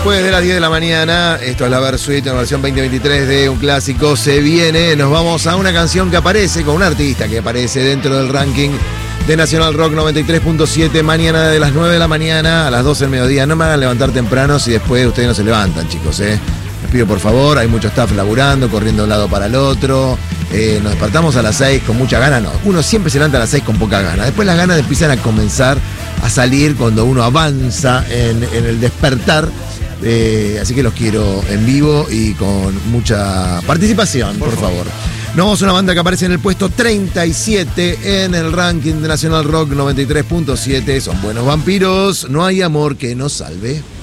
después de las 10 de la mañana. Esto es la Versuit, una versión 2023 de un clásico. Se viene, nos vamos a una canción que aparece con un artista que aparece dentro del ranking de Nacional Rock 93.7. Mañana de las 9 de la mañana a las 12 del mediodía. No me hagan levantar temprano si después ustedes no se levantan, chicos, Les pido por favor, hay mucho staff laburando, corriendo de un lado para el otro. Nos despertamos a las 6 con mucha gana. No, uno siempre se levanta a las 6 con poca gana. Después las ganas empiezan a comenzar a salir cuando uno avanza en el despertar. Así que los quiero en vivo y con mucha participación, por favor. Nos vamos a una banda que aparece en el puesto 37 en el ranking de Nacional Rock 93.7. Son Buenos Vampiros. No hay amor que nos salve.